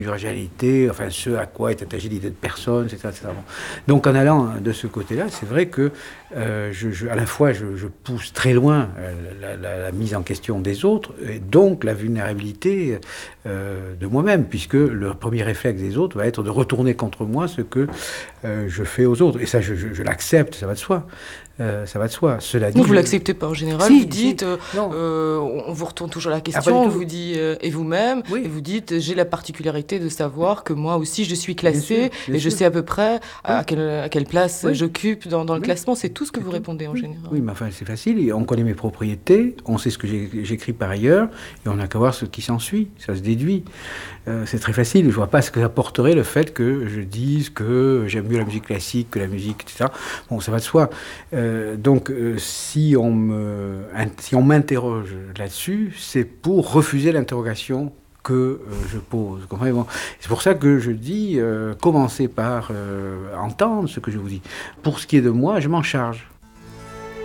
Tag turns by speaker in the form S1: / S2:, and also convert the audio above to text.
S1: L'originalité, enfin ce à quoi est attachée l'idée de personne, etc., etc. Bon. Donc en allant de ce côté-là, c'est vrai que à la fois je pousse très loin la mise en question des autres, et donc la vulnérabilité de moi-même, puisque le premier réflexe des autres va être de retourner contre moi ce que je fais aux autres. Et ça, je l'accepte, ça va de soi. Ça va de soi. Cela dit,
S2: Non, vous l'acceptez pas en général.
S1: Si,
S2: Vous dites,
S1: non.
S2: on vous retourne toujours la
S1: Ah, pas
S2: question.
S1: du
S2: On
S1: tout.
S2: vous dit, et vous-même,
S1: Oui.
S2: et vous dites, j'ai la particularité de savoir que moi aussi je suis
S1: Bien sûr,
S2: classée
S1: bien
S2: et je
S1: sûr.
S2: sais à peu près
S1: Oui.
S2: à quelle place
S1: Oui.
S2: j'occupe dans le
S1: Oui.
S2: classement. C'est tout ce que
S1: C'est
S2: vous
S1: tout.
S2: répondez en
S1: Oui.
S2: général.
S1: Oui, mais enfin, c'est facile. Et on connaît mes propriétés, on sait ce que j'écris par ailleurs, et on n'a qu'à voir ce qui s'ensuit. Ça se déduit. C'est très facile. Je vois pas ce que apporterait le fait que je dise que j'aime mieux la musique classique que la musique, etc. Bon, ça va de soi. Donc, si on m'interroge là-dessus, c'est pour refuser l'interrogation que je pose. Bon, c'est pour ça que je dis, commencez par entendre ce que je vous dis. Pour ce qui est de moi, je m'en charge.